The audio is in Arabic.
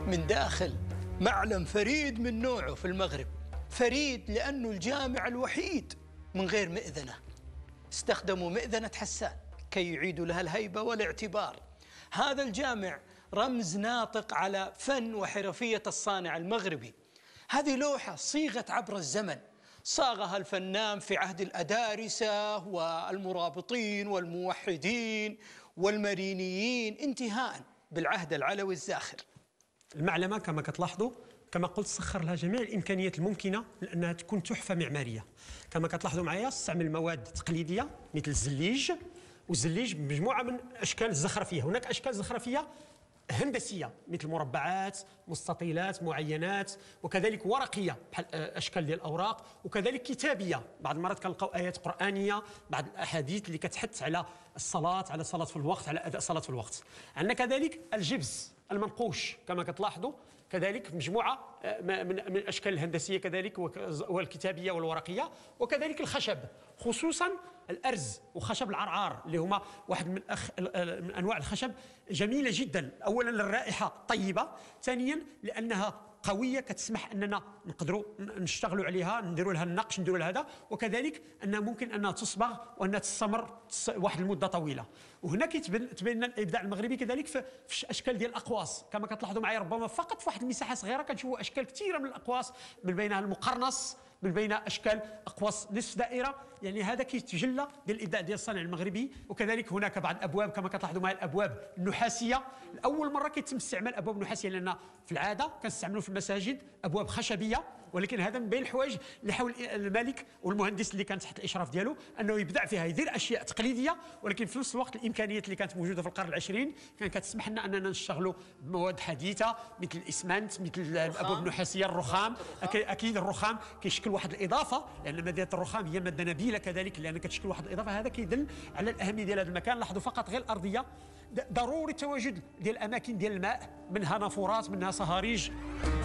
من داخل معلم فريد من نوعه في المغرب. فريد لأنه الجامع الوحيد من غير مئذنة. استخدموا مئذنة حسان كي يعيدوا لها الهيبة والاعتبار. هذا الجامع رمز ناطق على فن وحرفية الصانع المغربي. هذه لوحة صيغت عبر الزمن، صاغها الفنان في عهد الأدارسة والمرابطين والموحدين والمرينيين انتهاء بالعهد العلوي الزاخر. المعلمة كما كتلاحظوا كما قلت سخر لها جميع الامكانيات الممكنه لانها تكون تحفه معماريه. كما كتلاحظوا معايا استعمل مواد تقليديه مثل الزليج، والزليج بمجموعه من اشكال الزخرفيه. هناك اشكال زخرفيه هندسيه مثل مربعات، مستطيلات، معينات، وكذلك ورقيه بحال اشكال ديال الاوراق، وكذلك كتابيه. بعض المرات كنلقاو ايات قرانيه، بعض الاحاديث اللي كتحث على الصلاه، على الصلاه في الوقت، على اداء صلاه في الوقت. عندنا كذلك الجبس المنقوش كما كتلاحظوا، كذلك مجموعه من الاشكال الهندسيه كذلك والكتابيه والورقيه، وكذلك الخشب خصوصا الارز وخشب العرعار اللي هما واحد من انواع الخشب جميله جدا. اولا للرائحه الطيبه، ثانيا لانها قويه كتسمح اننا نقدروا نشتغلوا عليها، نديروا لها النقش، نديروا لها هذا، وكذلك انها ممكن انها تصبغ وانها تستمر واحد المده طويله. وهنا تبين لنا الابداع المغربي كذلك في اشكال ديال الاقواس. كما كتلاحظوا معايا ربما فقط في واحد المساحه صغيره كنشوفوا اشكال كثيره من الاقواس، من بينها المقرنص، من بين اشكال اقواس نصف دائره. يعني هذا كيتجلى ديال الابداع ديال الصانع المغربي. وكذلك هناك بعض الابواب كما كتلاحظوا معايا الابواب النحاسيه. لاول مره كيتم استعمال ابواب نحاسيه، لان في العاده كنستعملوا في المساجد ابواب خشبيه، ولكن هذا من بين الحوايج اللي حاول الملك والمهندس اللي كان تحت الاشراف ديالو انه يبدع فيها، يدير اشياء تقليديه ولكن في نفس الوقت الامكانيات اللي كانت موجوده في القرن العشرين كانت كتسمح لنا اننا نشتغلوا بمواد حديثه مثل الاسمنت، مثل الابواب النحاسيه، الرخام. اكيد الرخام كيشكل واحد الاضافه، لان ماده الرخام هي ماده نبيله كذلك، لان كتشكل واحد الاضافه. هذا كيدل على الاهميه ديال هذا المكان. لاحظوا فقط غير الارضيه، ضروري التواجد ديال الاماكن ديال الماء، منها نافورات، منها صهاريج.